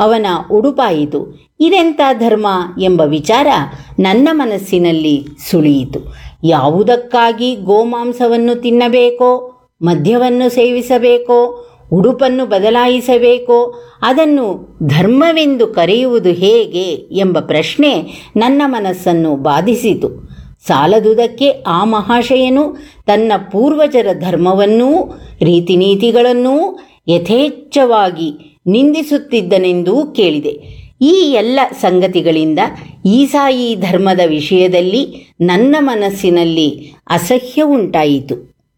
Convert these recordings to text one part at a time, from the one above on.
ಅವನ ಉಡುಪಾಯಿತು. ಇದೆಂಥ ಧರ್ಮ ಎಂಬ ವಿಚಾರ ನನ್ನ ಮನಸ್ಸಿನಲ್ಲಿ ಸುಳಿಯಿತು. ಯಾವುದಕ್ಕಾಗಿ ಗೋಮಾಂಸವನ್ನು ತಿನ್ನಬೇಕೋ, ಮದ್ಯವನ್ನು ಸೇವಿಸಬೇಕೋ, ಉಡುಪನ್ನು ಬದಲಾಯಿಸಬೇಕೋ, ಅದನ್ನು ಧರ್ಮವೆಂದು ಕರೆಯುವುದು ಹೇಗೆ ಎಂಬ ಪ್ರಶ್ನೆ ನನ್ನ ಮನಸ್ಸನ್ನು ಬಾಧಿಸಿತು. ಸಾಲದುದಕ್ಕೆ ಆ ಮಹಾಶಯನು ತನ್ನ ಪೂರ್ವಜರ ಧರ್ಮವನ್ನೂ ರೀತಿನೀತಿಗಳನ್ನೂ ಯಥೇಚ್ಛವಾಗಿ ನಿಂದಿಸುತ್ತಿದ್ದನೆಂದೂ ಕೇಳಿದೆ. ಈ ಎಲ್ಲ ಸಂಗತಿಗಳಿಂದ ಈಸಾಯಿ ಧರ್ಮದ ವಿಷಯದಲ್ಲಿ ನನ್ನ ಮನಸ್ಸಿನಲ್ಲಿ ಅಸಹ್ಯ ಉಂಟಾಯಿತು.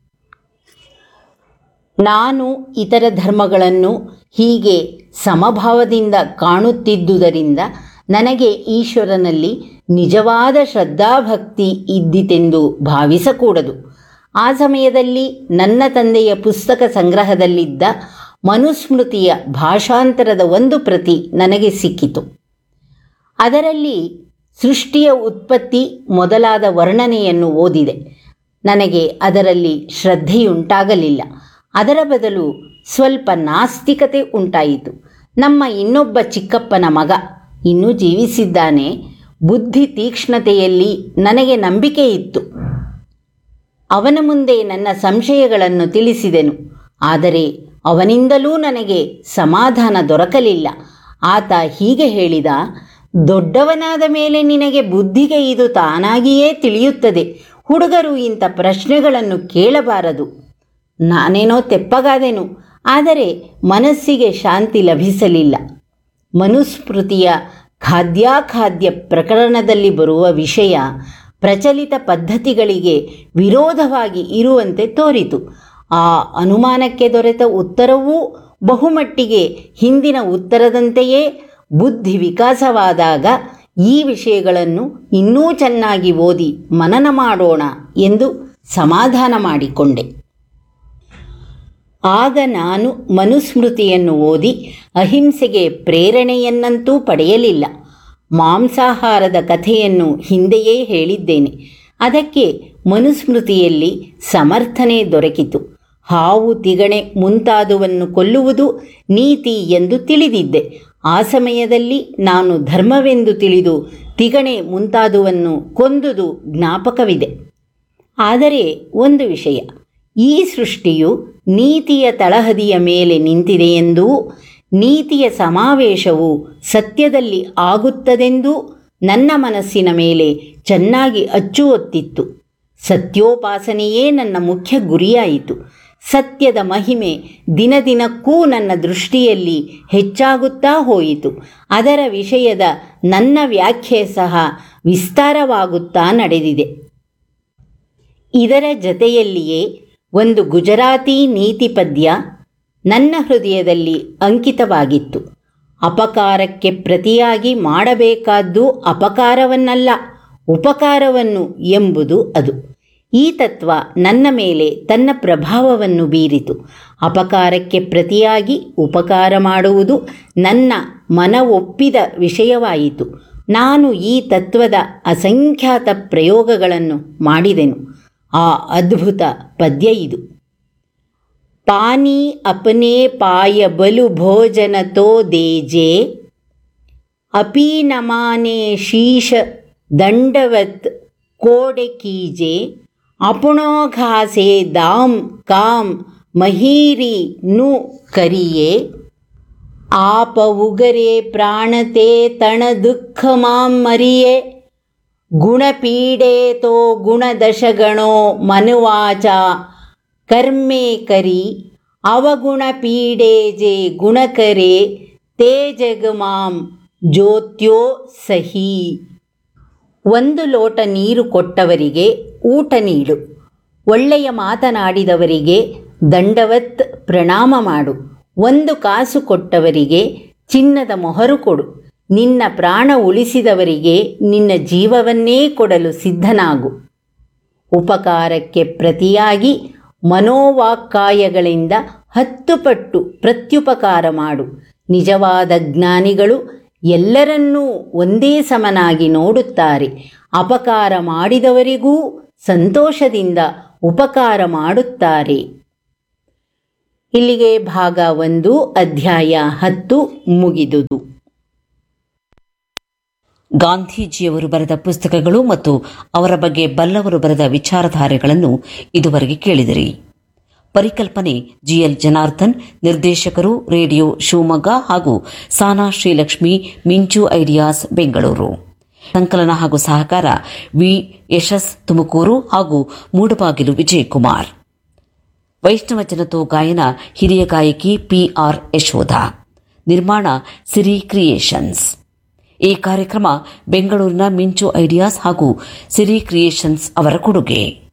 ನಾನು ಇತರ ಧರ್ಮಗಳನ್ನು ಹೀಗೆ ಸಮಭಾವದಿಂದ ಕಾಣುತ್ತಿದ್ದುದರಿಂದ ನನಗೆ ಈಶ್ವರನಲ್ಲಿ ನಿಜವಾದ ಶ್ರದ್ಧಾಭಕ್ತಿ ಇದ್ದಿತೆಂದು ಭಾವಿಸಕೂಡದು. ಆ ಸಮಯದಲ್ಲಿ ನನ್ನ ತಂದೆಯ ಪುಸ್ತಕ ಸಂಗ್ರಹದಲ್ಲಿದ್ದ ಮನುಸ್ಮೃತಿಯ ಭಾಷಾಂತರದ ಒಂದು ಪ್ರತಿ ನನಗೆ ಸಿಕ್ಕಿತು. ಅದರಲ್ಲಿ ಸೃಷ್ಟಿಯ ಉತ್ಪತ್ತಿ ಮೊದಲಾದ ವರ್ಣನೆಯನ್ನು ಓದಿದೆ. ನನಗೆ ಅದರಲ್ಲಿ ಶ್ರದ್ಧೆಯುಂಟಾಗಲಿಲ್ಲ. ಅದರ ಬದಲು ಸ್ವಲ್ಪ ನಾಸ್ತಿಕತೆ ಉಂಟಾಯಿತು. ನಮ್ಮ ಇನ್ನೊಬ್ಬ ಚಿಕ್ಕಪ್ಪನ ಮಗ ಇನ್ನೂ ಜೀವಿಸಿದ್ದಾನೆ. ಬುದ್ಧಿ ತೀಕ್ಷ್ಣತೆಯಲ್ಲಿ ನನಗೆ ನಂಬಿಕೆ ಇತ್ತು. ಅವನ ಮುಂದೆ ನನ್ನ ಸಂಶಯಗಳನ್ನು ತಿಳಿಸಿದೆನು. ಆದರೆ ಅವನಿಂದಲೂ ನನಗೆ ಸಮಾಧಾನ ದೊರಕಲಿಲ್ಲ. ಆತ ಹೀಗೆ ಹೇಳಿದ: ದೊಡ್ಡವನಾದ ಮೇಲೆ ನಿನಗೆ ಬುದ್ಧಿಗೆ ಇದು ತಾನಾಗಿಯೇ ತಿಳಿಯುತ್ತದೆ. ಹುಡುಗರು ಇಂಥ ಪ್ರಶ್ನೆಗಳನ್ನು ಕೇಳಬಾರದು. ನಾನೇನೋ ತೆಪ್ಪಗಾದೆನು. ಆದರೆ ಮನಸ್ಸಿಗೆ ಶಾಂತಿ ಲಭಿಸಲಿಲ್ಲ. ಮನುಸ್ಮೃತಿಯ ಖಾದ್ಯಾಖಾದ್ಯ ಪ್ರಕರಣದಲ್ಲಿ ಬರುವ ವಿಷಯ ಪ್ರಚಲಿತ ಪದ್ಧತಿಗಳಿಗೆ ವಿರೋಧವಾಗಿ ಇರುವಂತೆ ತೋರಿತು. ಆ ಅನುಮಾನಕ್ಕೆ ದೊರೆತ ಉತ್ತರವೂ ಬಹುಮಟ್ಟಿಗೆ ಹಿಂದಿನ ಉತ್ತರದಂತೆಯೇ ಬುದ್ಧಿ ವಿಕಾಸವಾದಾಗ ಈ ವಿಷಯಗಳನ್ನು ಇನ್ನೂ ಚೆನ್ನಾಗಿ ಓದಿ ಮನನ ಮಾಡೋಣ ಎಂದು ಸಮಾಧಾನ ಮಾಡಿಕೊಂಡೆ. ಆಗ ನಾನು ಮನುಸ್ಮೃತಿಯನ್ನು ಓದಿ ಅಹಿಂಸೆಗೆ ಪ್ರೇರಣೆಯನ್ನಂತೂ ಪಡೆಯಲಿಲ್ಲ. ಮಾಂಸಾಹಾರದ ಕಥೆಯನ್ನು ಹಿಂದೆಯೇ ಹೇಳಿದ್ದೇನೆ. ಅದಕ್ಕೆ ಮನುಸ್ಮೃತಿಯಲ್ಲಿ ಸಮರ್ಥನೆ ದೊರಕಿತು. ಹಾವು, ತಿಗಣೆ ಮುಂತಾದುವನ್ನು ಕೊಲ್ಲುವುದು ನೀತಿ ಎಂದು ತಿಳಿದಿದ್ದೆ. ಆ ಸಮಯದಲ್ಲಿ ನಾನು ಧರ್ಮವೆಂದು ತಿಳಿದು ತಿಗಣೆ ಮುಂತಾದುವನ್ನು ಕೊಂದುದು ಜ್ಞಾಪಕವಿದೆ. ಆದರೆ ಒಂದು ವಿಷಯ, ಈ ಸೃಷ್ಟಿಯು ನೀತಿಯ ತಳಹದಿಯ ಮೇಲೆ ನಿಂತಿದೆಯೆಂದೂ ನೀತಿಯ ಸಮಾವೇಶವು ಸತ್ಯದಲ್ಲಿ ಆಗುತ್ತದೆಂದೂ ನನ್ನ ಮನಸ್ಸಿನ ಮೇಲೆ ಚೆನ್ನಾಗಿ ಅಚ್ಚುವೊತ್ತಿತ್ತು. ಸತ್ಯೋಪಾಸನೆಯೇ ನನ್ನ ಮುಖ್ಯ ಗುರಿಯಾಯಿತು. ಸತ್ಯದ ಮಹಿಮೆ ದಿನದಿನಕ್ಕೂ ನನ್ನ ದೃಷ್ಟಿಯಲ್ಲಿ ಹೆಚ್ಚಾಗುತ್ತಾ ಹೋಯಿತು. ಅದರ ವಿಷಯದ ನನ್ನ ವ್ಯಾಖ್ಯೆ ಸಹ ವಿಸ್ತಾರವಾಗುತ್ತಾ ನಡೆದಿದೆ. ಇದರ ಜತೆಯಲ್ಲಿಯೇ ಒಂದು ಗುಜರಾತಿ ನೀತಿ ಪದ್ಯ ನನ್ನ ಹೃದಯದಲ್ಲಿ ಅಂಕಿತವಾಗಿತ್ತು. ಅಪಕಾರಕ್ಕೆ ಪ್ರತಿಯಾಗಿ ಮಾಡಬೇಕಾದ್ದು ಅಪಕಾರವನ್ನಲ್ಲ, ಉಪಕಾರವನ್ನು ಎಂಬುದು ಅದು. ಈ ತತ್ವ ನನ್ನ ಮೇಲೆ ತನ್ನ ಪ್ರಭಾವವನ್ನು ಬೀರಿತು. ಅಪಕಾರಕ್ಕೆ ಪ್ರತಿಯಾಗಿ ಉಪಕಾರ ಮಾಡುವುದು ನನ್ನ ಮನವೊಪ್ಪಿದ ವಿಷಯವಾಯಿತು. ನಾನು ಈ ತತ್ವದ ಅಸಂಖ್ಯಾತ ಪ್ರಯೋಗಗಳನ್ನು ಮಾಡಿದೆನು. ಆ ಅದ್ಭುತ ಪದ್ಯ ಇದು: ಪಾನಿ ಅಪನೆ ಪಾಯ ಬಲು ಭೋಜನ ತೋ ದೇಜೆ, ಅಪಿ ನಮಾನೆ ಶೀಶ ದಂಡವತ್ ಕೋಡೆ ಕೀಜೆ, ಅಪುಣೋ ಘಾಸೆ ದಾಮ್ ಕಾಮ್ ಮಹೀರಿ ನು ಕರಿಯೇ, ಆಪ ಉಗರೆ ಪ್ರಾಣತೆ ತಣ ದುಃಖ ಮಾಂ ಮರಿಯೇ, ಗುಣಪೀಡೆ ತೋ ಗುಣದಶಗಣೋ ಮನುವಾಚ ಕರ್ಮೆ ಕರಿ, ಅವಗುಣ ಪೀಡೆ ಜೆ ಗುಣಕರೆ ತೇ ಜಗಮಾಂ ಜ್ಯೋತ್ಯೋ ಸಹಿ. ಒಂದು ಲೋಟ ನೀರು ಕೊಟ್ಟವರಿಗೆ ಊಟ ನೀಡು, ಒಳ್ಳೆಯ ಮಾತನಾಡಿದವರಿಗೆ ದಂಡವತ್ ಪ್ರಣಾಮ ಮಾಡು, ಒಂದು ಕಾಸು ಕೊಟ್ಟವರಿಗೆ ಚಿನ್ನದ ಮೊಹರು ಕೊಡು, ನಿನ್ನ ಪ್ರಾಣ ಉಳಿಸಿದವರಿಗೆ ನಿನ್ನ ಜೀವವನ್ನೇ ಕೊಡಲು ಸಿದ್ಧನಾಗು. ಉಪಕಾರಕ್ಕೆ ಪ್ರತಿಯಾಗಿ ಮನೋವಾಕ್ಕಾಯಗಳಿಂದ 10 ಪಟ್ಟು ಪ್ರತ್ಯುಪಕಾರ ಮಾಡು. ನಿಜವಾದ ಜ್ಞಾನಿಗಳು ಎಲ್ಲರನ್ನೂ ಒಂದೇ ಸಮನಾಗಿ ನೋಡುತ್ತಾರೆ. ಅಪಕಾರ ಮಾಡಿದವರಿಗೂ ಸಂತೋಷದಿಂದ ಉಪಕಾರ ಮಾಡುತ್ತಾರೆ. ಇಲ್ಲಿಗೆ ಭಾಗ 1 ಅಧ್ಯಾಯ 10 ಮುಗಿದುದು. ಗಾಂಧೀಜಿಯವರು ಬರೆದ ಪುಸ್ತಕಗಳು ಮತ್ತು ಅವರ ಬಗ್ಗೆ ಬಲ್ಲವರು ಬರೆದ ವಿಚಾರಧಾರೆಗಳನ್ನು ಇದುವರೆಗೆ ಕೇಳಿದಿರಿ. ಪರಿಕಲ್ಪನೆ ಜಿಎಲ್ ಜನಾರ್ದನ್, ನಿರ್ದೇಶಕರು ರೇಡಿಯೋ ಶಿವಮೊಗ್ಗ ಹಾಗೂ ಸಾನಾ ಶ್ರೀಲಕ್ಷ್ಮಿ, ಮಿಂಚು ಐಡಿಯಾಸ್ ಬೆಂಗಳೂರು. ಸಂಕಲನ ಹಾಗೂ ಸಹಕಾರ ವಿ ಯಶಸ್ ತುಮಕೂರು ಹಾಗೂ ಮೂಡಬಾಗಿಲು ವಿಜಯಕುಮಾರ್. ವೈಷ್ಣವ ಜನತೋ ಗಾಯನ ಹಿರಿಯ ಗಾಯಕಿ ಪಿಆರ್ ಯಶೋಧ. ನಿರ್ಮಾಣ ಸಿರಿ ಕ್ರಿಯೇಷನ್ಸ್. ಈ ಕಾರ್ಯಕ್ರಮ ಬೆಂಗಳೂರಿನ ಮಿಂಚು ಐಡಿಯಾಸ್ ಹಾಗೂ ಸಿರಿ ಕ್ರಿಯೇಷನ್ಸ್ ಅವರ ಕೊಡುಗೆ.